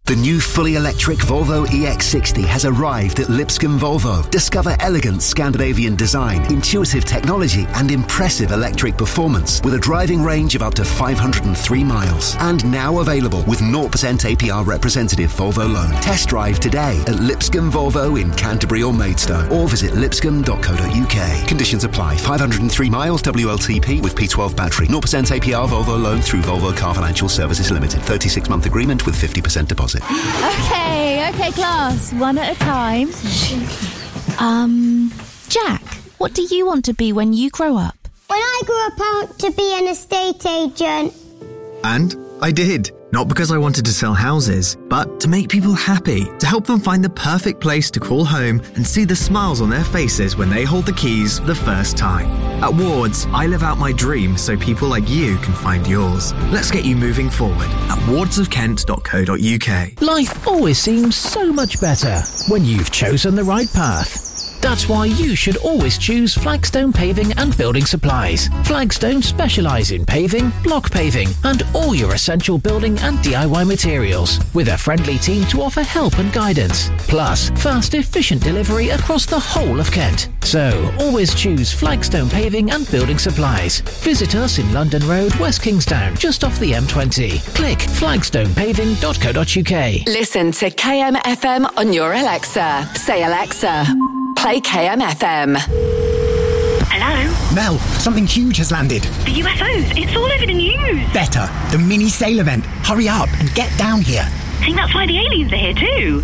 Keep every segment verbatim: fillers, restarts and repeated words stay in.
The new fully electric Volvo E X sixty has arrived at Lipscomb Volvo. Discover elegant Scandinavian design, intuitive technology and impressive electric performance with a driving range of up to five hundred three miles. And now available with zero percent A P R representative Volvo loan. Test drive today at Lipscomb Volvo in Canterbury or Maidstone or visit lipscomb dot co dot uk. Conditions apply. five hundred three miles W L T P with P twelve battery. zero percent A P R Volvo loan through Volvo Car Financial Services Limited. thirty-six month agreement with fifty percent deposit. Okay, okay, class. One at a time. Um, Jack, what do you want to be when you grow up? When I grew up, I want to be an estate agent. And I did. Not because I wanted to sell houses, but to make people happy, to help them find the perfect place to call home and see the smiles on their faces when they hold the keys for the first time. At Wards, I live out my dream so people like you can find yours. Let's get you moving forward at wards of kent dot co dot uk. Life always seems so much better when you've chosen the right path. That's why you should always choose Flagstone Paving and Building Supplies. Flagstone specialise in paving, block paving and all your essential building and D I Y materials, with a friendly team to offer help and guidance. Plus, fast, efficient delivery across the whole of Kent. So, always choose Flagstone Paving and Building Supplies. Visit us in London Road, West Kingstown, just off the M twenty. Click flagstone paving dot co dot uk. Listen to K M F M on your Alexa. Say, Alexa, play K M F M. Hello? Mel, something huge has landed. The U F Os. It's all over the news. Better. The mini sail event. Hurry up and get down here. I think that's why the aliens are here too.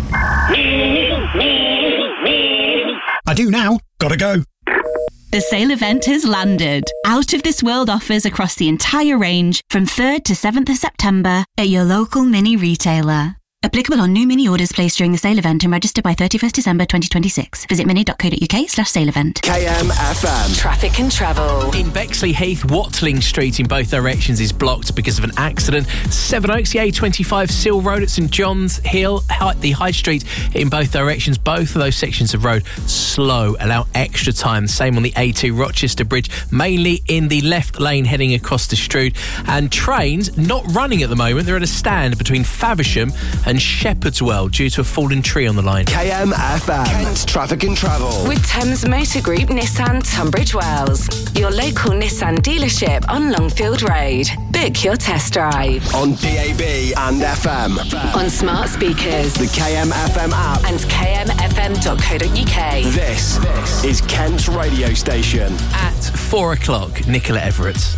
I do now. Gotta go. The sale event has landed. Out of This World offers across the entire range from third to seventh of September at your local mini retailer. Applicable on new mini orders placed during the sale event and registered by thirty-first December twenty twenty-six. Visit mini dot co dot uk slash sale event. K M F M. Traffic and travel. In Bexley Heath, Watling Street in both directions is blocked because of an accident. Sevenoaks, the A twenty-five Sill Road at St John's Hill, the High Street in both directions. Both of those sections of road slow. Allow extra time. Same on the A two Rochester Bridge, mainly in the left lane heading across to Strood. And trains not running at the moment. They're at a stand between Faversham and Shepherd's Well due to a fallen tree on the line. K M F M. Kent Traffic and Travel. With Thames Motor Group Nissan Tunbridge Wells. Your local Nissan dealership on Longfield Road. Book your test drive. On D A B and F M. On smart speakers. The K M F M app. And k m f m dot co dot uk. This, this is Kent's radio station. At four o'clock, Nicola Everett.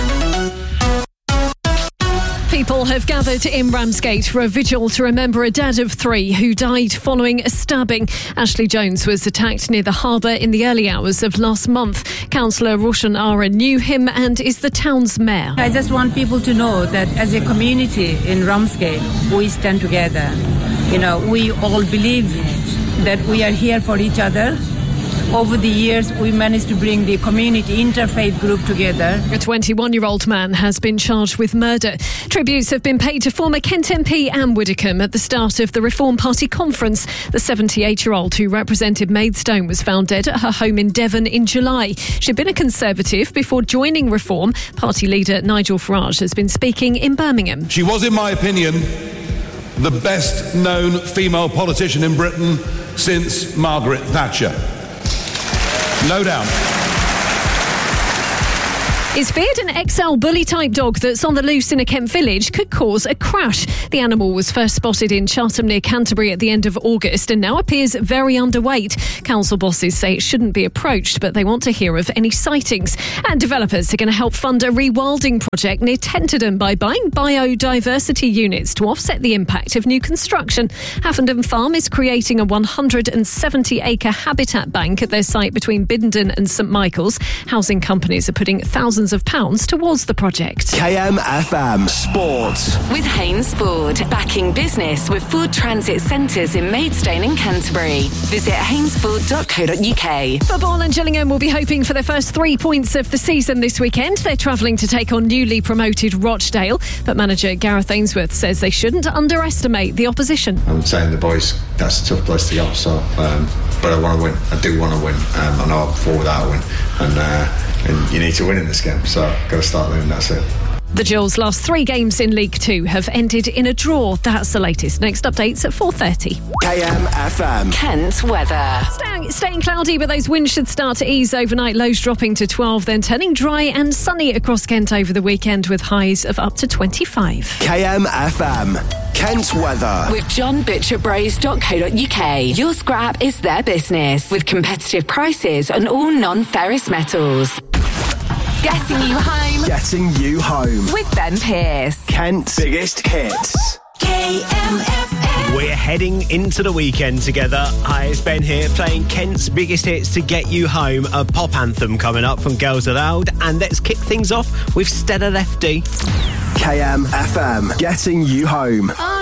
People have gathered in Ramsgate for a vigil to remember a dad of three who died following a stabbing. Ashley Jones was attacked near the harbour in the early hours of last month. Councillor Roshan Ara knew him and is the town's mayor. I just want people to know that as a community in Ramsgate, we stand together. You know, we all believe that we are here for each other. Over the years, we managed to bring the community interfaith group together. A twenty-one-year-old man has been charged with murder. Tributes have been paid to former Kent M P Anne Widdecombe at the start of the Reform Party conference. The seventy-eight-year-old who represented Maidstone was found dead at her home in Devon in July. She'd been a Conservative before joining Reform. Party leader Nigel Farage has been speaking in Birmingham. She was, in my opinion, the best-known female politician in Britain since Margaret Thatcher. No doubt. It's feared an X L bully-type dog that's on the loose in a Kent village could cause a crash. The animal was first spotted in Chatham near Canterbury at the end of August and now appears very underweight. Council bosses say it shouldn't be approached, but they want to hear of any sightings. And developers are going to help fund a rewilding project near Tenterden by buying biodiversity units to offset the impact of new construction. Haffenden Farm is creating a one hundred seventy acre habitat bank at their site between Biddenden and St Michael's. Housing companies are putting thousands of pounds towards the project. K M F M Sports. With Haynes Ford, backing business with Ford Transit Centres in Maidstone and Canterbury. Visit haynes ford dot co dot uk. Football and Gillingham will be hoping for their first three points of the season this weekend. They're travelling to take on newly promoted Rochdale, but manager Gareth Ainsworth says they shouldn't underestimate the opposition. I'm saying the boys, that's a tough place to go, so um, but I want to win. I do want to win. Um, I know I perform without a win, and uh, and you need to win in this game, so I've got to start winning, that's it. The Gills' last three games in League Two have ended in a draw. That's the latest. Next update's at four thirty. K M F M. Kent weather. Staying, staying cloudy, but those winds should start to ease overnight. Lows dropping to twelve, then turning dry and sunny across Kent over the weekend with highs of up to twenty-five. K M F M. Kent weather. With john butcher bros dot co dot U K. Your scrap is their business with competitive prices on all non-ferrous metals. Getting you home. Getting you home. With Ben Pearce. Kent's biggest hits. K M F M. We're heading into the weekend together. Hi, it's Ben here playing Kent's biggest hits to get you home. A pop anthem coming up from Girls Aloud. And let's kick things off with Stella Lefty. K M F M. Getting you home.